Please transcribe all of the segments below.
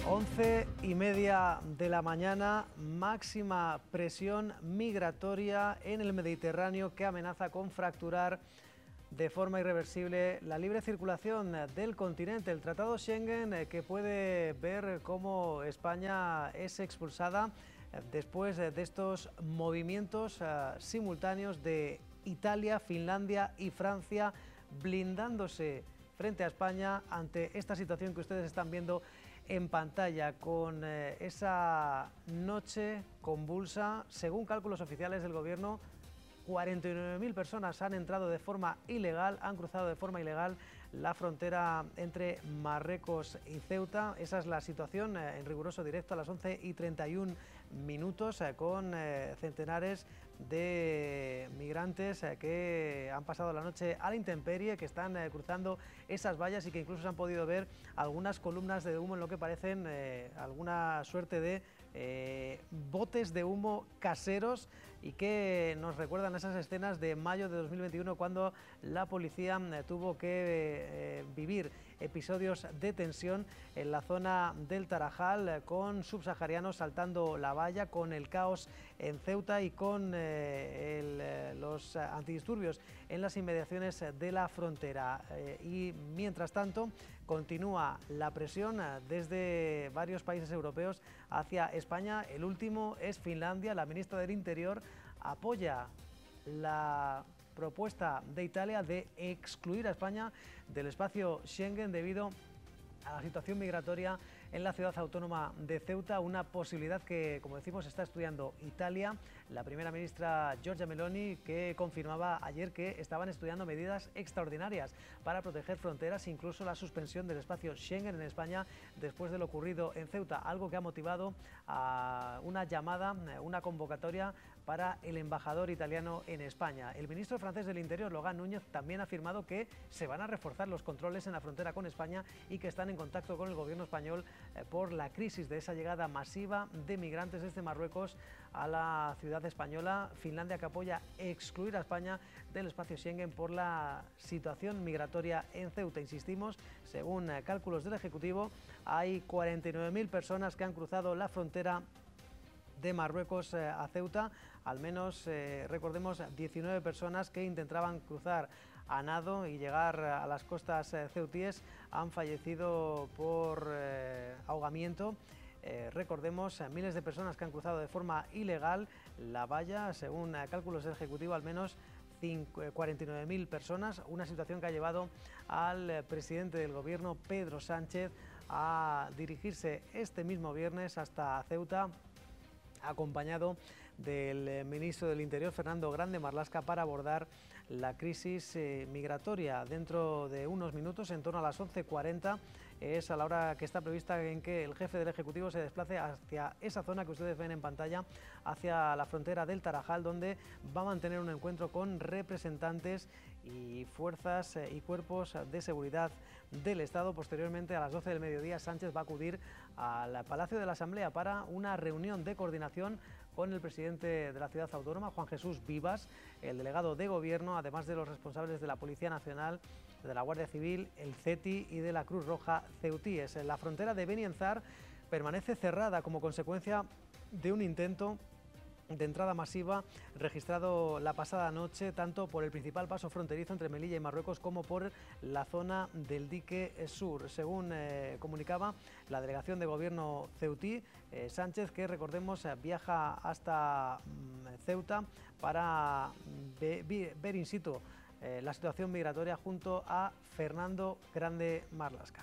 11:30 de la mañana, máxima presión migratoria en el Mediterráneo que amenaza con fracturar de forma irreversible la libre circulación del continente. El Tratado Schengen que puede ver cómo España es expulsada después de estos movimientos simultáneos de Italia, Finlandia y Francia blindándose frente a España ante esta situación que ustedes están viendo en pantalla, con esa noche convulsa. Según cálculos oficiales del gobierno, 49.000 personas han entrado de forma ilegal, han cruzado de forma ilegal la frontera entre Marruecos y Ceuta. Esa es la situación en riguroso directo a las 11:31 con centenares de migrantes que han pasado la noche a la intemperie, que están cruzando esas vallas y que incluso se han podido ver algunas columnas de humo en lo que parecen alguna suerte de botes de humo caseros, y que nos recuerdan esas escenas de mayo de 2021 cuando la policía tuvo que vivir episodios de tensión en la zona del Tarajal, con subsaharianos saltando la valla, con el caos en Ceuta y con los antidisturbios en las inmediaciones de la frontera. Y mientras tanto continúa la presión desde varios países europeos hacia España. El último es Finlandia. La ministra del Interior apoya la propuesta de Italia de excluir a España del espacio Schengen debido a la situación migratoria en la ciudad autónoma de Ceuta, una posibilidad que, como decimos, está estudiando Italia. La primera ministra Giorgia Meloni, que confirmaba ayer que estaban estudiando medidas extraordinarias para proteger fronteras, incluso la suspensión del espacio Schengen en España después de lo ocurrido en Ceuta, algo que ha motivado a una llamada, una convocatoria para el embajador italiano en España. El ministro francés del Interior, Laurent Núñez, también ha afirmado que se van a reforzar los controles en la frontera con España y que están en contacto con el gobierno español por la crisis de esa llegada masiva de migrantes desde Marruecos a la ciudad española. Finlandia, que apoya excluir a España del espacio Schengen por la situación migratoria en Ceuta. Insistimos, según cálculos del Ejecutivo, hay 49.000 personas que han cruzado la frontera de Marruecos a Ceuta. Al menos, recordemos, 19 personas que intentaban cruzar a nado y llegar a las costas ceutíes han fallecido por ahogamiento. Recordemos, miles de personas que han cruzado de forma ilegal la valla. Según cálculos del Ejecutivo, al menos 49.000 personas, una situación que ha llevado al presidente del gobierno, Pedro Sánchez, a dirigirse este mismo viernes hasta Ceuta, acompañado del ministro del Interior, Fernando Grande Marlaska, para abordar la crisis migratoria. Dentro de unos minutos, en torno a las 11:40, es a la hora que está prevista en que el jefe del Ejecutivo se desplace hacia esa zona que ustedes ven en pantalla, hacia la frontera del Tarajal, donde va a mantener un encuentro con representantes y fuerzas y cuerpos de seguridad del Estado. Posteriormente, a las 12 del mediodía, Sánchez va a acudir al Palacio de la Asamblea para una reunión de coordinación con el presidente de la ciudad autónoma, Juan Jesús Vivas, el delegado de gobierno, además de los responsables de la Policía Nacional, de la Guardia Civil, el CETI y de la Cruz Roja ceutíes. La frontera de Beni Enzar permanece cerrada como consecuencia de un intento de entrada masiva registrado la pasada noche, tanto por el principal paso fronterizo entre Melilla y Marruecos como por la zona del dique sur. Según comunicaba la delegación de gobierno ceutí, Sánchez, que recordemos viaja hasta Ceuta para ver in situ la situación migratoria junto a Fernando Grande Marlaska.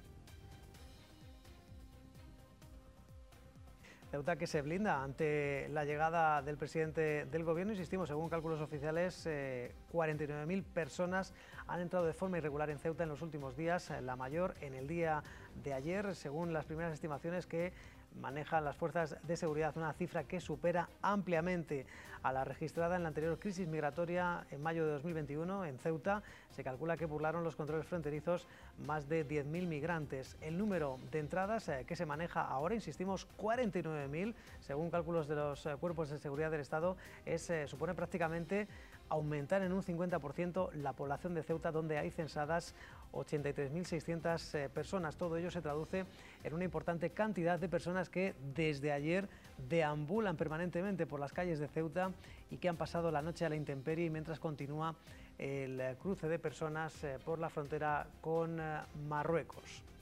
Ceuta, que se blinda ante la llegada del presidente del gobierno. Insistimos, según cálculos oficiales, 49.000 personas han entrado de forma irregular en Ceuta en los últimos días, la mayor en el día de ayer, según las primeras estimaciones que manejan las fuerzas de seguridad, una cifra que supera ampliamente a la registrada en la anterior crisis migratoria en mayo de 2021 en Ceuta. Se calcula que burlaron los controles fronterizos más de 10.000 migrantes. El número de entradas que se maneja ahora, insistimos, 49.000, según cálculos de los cuerpos de seguridad del Estado, supone prácticamente aumentar en un 50% la población de Ceuta, donde hay censadas 83.600 personas. Todo ello se traduce en una importante cantidad de personas que desde ayer deambulan permanentemente por las calles de Ceuta y que han pasado la noche a la intemperie mientras continúa el cruce de personas por la frontera con Marruecos.